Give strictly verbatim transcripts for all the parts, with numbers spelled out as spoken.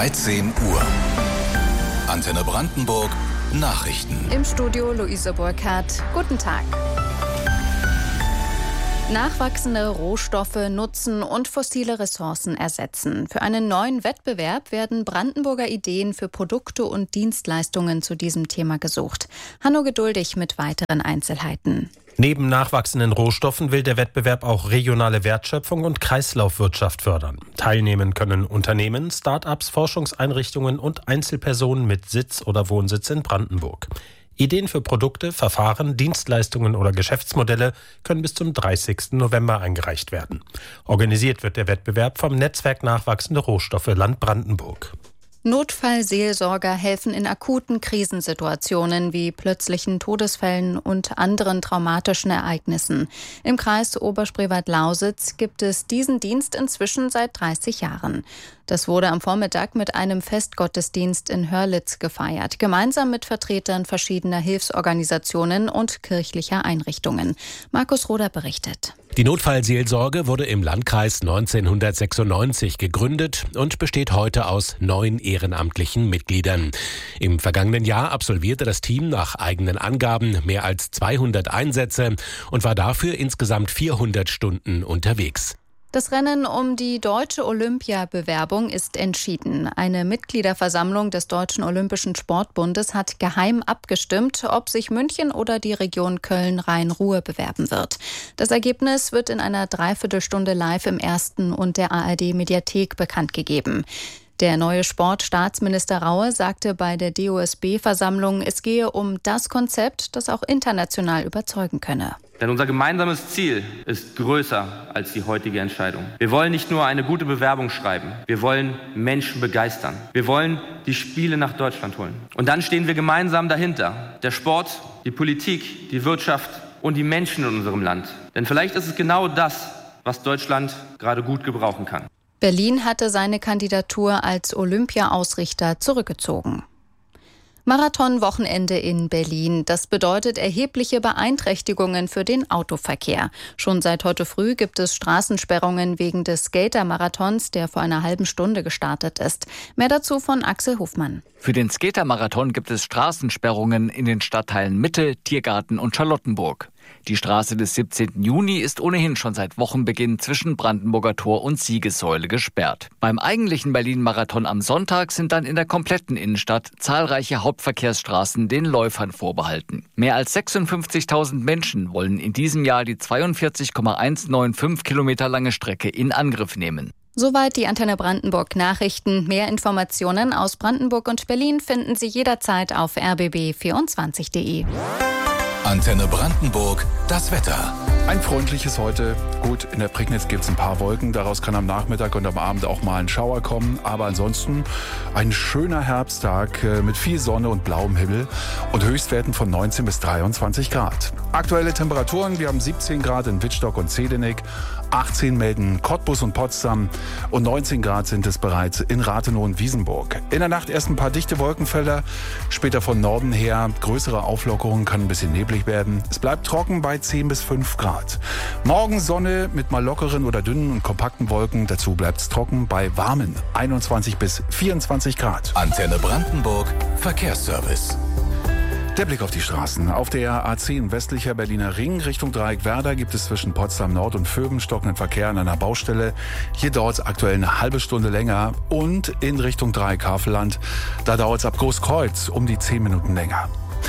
dreizehn Uhr. Antenne Brandenburg Nachrichten. Im Studio Luise Burkhardt. Guten Tag. Nachwachsende Rohstoffe nutzen und fossile Ressourcen ersetzen. Für einen neuen Wettbewerb werden Brandenburger Ideen für Produkte und Dienstleistungen zu diesem Thema gesucht. Hanno Geduldig mit weiteren Einzelheiten. Neben nachwachsenden Rohstoffen will der Wettbewerb auch regionale Wertschöpfung und Kreislaufwirtschaft fördern. Teilnehmen können Unternehmen, Start-ups, Forschungseinrichtungen und Einzelpersonen mit Sitz oder Wohnsitz in Brandenburg. Ideen für Produkte, Verfahren, Dienstleistungen oder Geschäftsmodelle können bis zum dreißigsten November eingereicht werden. Organisiert wird der Wettbewerb vom Netzwerk Nachwachsende Rohstoffe Land Brandenburg. Notfallseelsorger helfen in akuten Krisensituationen wie plötzlichen Todesfällen und anderen traumatischen Ereignissen. Im Kreis Oberspreewald-Lausitz gibt es diesen Dienst inzwischen seit dreißig Jahren. Das wurde am Vormittag mit einem Festgottesdienst in Hörlitz gefeiert, gemeinsam mit Vertretern verschiedener Hilfsorganisationen und kirchlicher Einrichtungen. Markus Roder berichtet. Die Notfallseelsorge wurde im Landkreis neunzehnhundertsechsundneunzig gegründet und besteht heute aus neun ehrenamtlichen Mitgliedern. Im vergangenen Jahr absolvierte das Team nach eigenen Angaben mehr als zweihundert Einsätze und war dafür insgesamt vierhundert Stunden unterwegs. Das Rennen um die deutsche Olympiabewerbung ist entschieden. Eine Mitgliederversammlung des Deutschen Olympischen Sportbundes hat geheim abgestimmt, ob sich München oder die Region Köln-Rhein-Ruhr bewerben wird. Das Ergebnis wird in einer Dreiviertelstunde live im Ersten und der A R D-Mediathek bekannt gegeben. Der neue Sportstaatsminister Raue sagte bei der D O S B-Versammlung, es gehe um das Konzept, das auch international überzeugen könne. Denn unser gemeinsames Ziel ist größer als die heutige Entscheidung. Wir wollen nicht nur eine gute Bewerbung schreiben, wir wollen Menschen begeistern. Wir wollen die Spiele nach Deutschland holen. Und dann stehen wir gemeinsam dahinter. Der Sport, die Politik, die Wirtschaft und die Menschen in unserem Land. Denn vielleicht ist es genau das, was Deutschland gerade gut gebrauchen kann. Berlin hatte seine Kandidatur als Olympia-Ausrichter zurückgezogen. Marathon-Wochenende in Berlin. Das bedeutet erhebliche Beeinträchtigungen für den Autoverkehr. Schon seit heute früh gibt es Straßensperrungen wegen des Skater-Marathons, der vor einer halben Stunde gestartet ist. Mehr dazu von Axel Hofmann. Für den Skater-Marathon gibt es Straßensperrungen in den Stadtteilen Mitte, Tiergarten und Charlottenburg. Die Straße des siebzehnten Juni ist ohnehin schon seit Wochenbeginn zwischen Brandenburger Tor und Siegessäule gesperrt. Beim eigentlichen Berlin-Marathon am Sonntag sind dann in der kompletten Innenstadt zahlreiche Hauptverkehrsstraßen den Läufern vorbehalten. Mehr als sechsundfünfzigtausend Menschen wollen in diesem Jahr die zweiundvierzig Komma hundertfünfundneunzig Kilometer lange Strecke in Angriff nehmen. Soweit die Antenne Brandenburg Nachrichten. Mehr Informationen aus Brandenburg und Berlin finden Sie jederzeit auf r b b vierundzwanzig punkt d e. Antenne Brandenburg, das Wetter. Ein freundliches heute. Gut, in der Prignitz gibt es ein paar Wolken. Daraus kann am Nachmittag und am Abend auch mal ein Schauer kommen. Aber ansonsten ein schöner Herbsttag mit viel Sonne und blauem Himmel und Höchstwerten von neunzehn bis dreiundzwanzig Grad. Aktuelle Temperaturen, wir haben siebzehn Grad in Wittstock und Zedenik, achtzehn melden Cottbus und Potsdam und neunzehn Grad sind es bereits in Rathenow und Wiesenburg. In der Nacht erst ein paar dichte Wolkenfelder, später von Norden her größere Auflockerungen, kann ein bisschen neblig werden. Es bleibt trocken bei zehn bis fünf Grad. Morgen Sonne mit mal lockeren oder dünnen und kompakten Wolken. Dazu bleibt es trocken bei warmen einundzwanzig bis vierundzwanzig Grad. Antenne Brandenburg Verkehrsservice. Der Blick auf die Straßen. Auf der A zehn westlicher Berliner Ring Richtung Dreieck-Werder gibt es zwischen Potsdam Nord und Vöben stockenden Verkehr an einer Baustelle. Hier dauert es aktuell eine halbe Stunde länger. Und in Richtung Dreieck-Havelland, da dauert es ab Großkreuz um die zehn Minuten länger.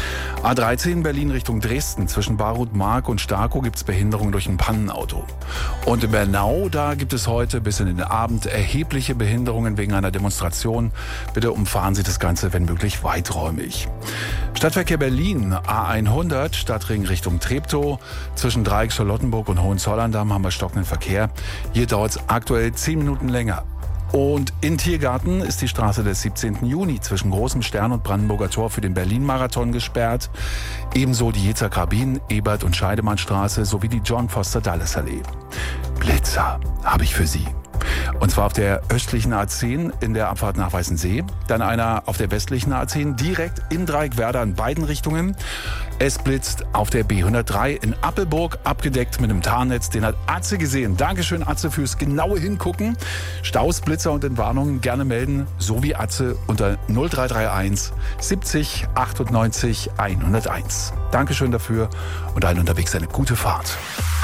A dreizehn Berlin Richtung Dresden. Zwischen Barut-Mark und Starkow gibt es Behinderung durch ein Pannenauto. Und in Bernau, da gibt es heute bis in den Abend erhebliche Behinderungen wegen einer Demonstration. Bitte umfahren Sie das Ganze, wenn möglich, weiträumig. Stadtverkehr Berlin, A hundert, Stadtring Richtung Treptow. Zwischen Dreieck, Charlottenburg und Hohenzollern-Damm haben wir stockenden Verkehr. Hier dauert es aktuell zehn Minuten länger. Und in Tiergarten ist die Straße des siebzehnten Juni zwischen Großem Stern und Brandenburger Tor für den Berlin-Marathon gesperrt. Ebenso die Yitzhak-Rabin, Ebert- und Scheidemannstraße sowie die John-Foster-Dulles-Allee. Blitzer habe ich für Sie. Und zwar auf der östlichen A zehn in der Abfahrt nach Weißensee. Dann einer auf der westlichen A zehn direkt in Dreieckwerder in beiden Richtungen. Es blitzt auf der B hundertdrei in Appelburg, abgedeckt mit einem Tarnnetz. Den hat Atze gesehen. Dankeschön, Atze, fürs genaue Hingucken. Staus, Blitzer und Entwarnungen gerne melden. So wie Atze unter null drei drei eins siebzig achtundneunzig hunderteins. Dankeschön dafür und allen unterwegs eine gute Fahrt.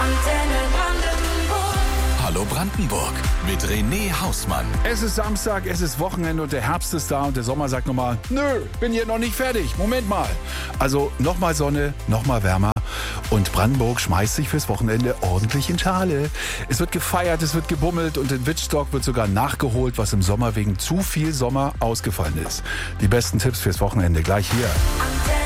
Hallo Brandenburg mit René Hausmann. Es ist Samstag, es ist Wochenende und der Herbst ist da und der Sommer sagt nochmal, nö, bin hier noch nicht fertig, Moment mal. Also nochmal Sonne, nochmal wärmer und Brandenburg schmeißt sich fürs Wochenende ordentlich in Schale. Es wird gefeiert, es wird gebummelt und in Wittstock wird sogar nachgeholt, was im Sommer wegen zu viel Sommer ausgefallen ist. Die besten Tipps fürs Wochenende gleich hier.